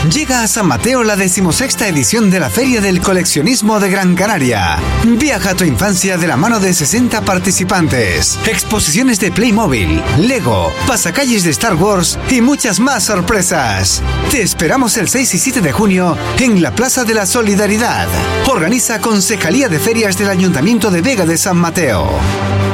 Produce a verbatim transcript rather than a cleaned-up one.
Llega a San Mateo la decimosexta edición de la Feria del Coleccionismo de Gran Canaria. Viaja a tu infancia de la mano de sesenta participantes, exposiciones de Playmobil, Lego, pasacalles de Star Wars y muchas más sorpresas. Te esperamos el seis y siete de junio en la Plaza de la Solidaridad. Organiza Concejalía de Ferias del Ayuntamiento de Vega de San Mateo.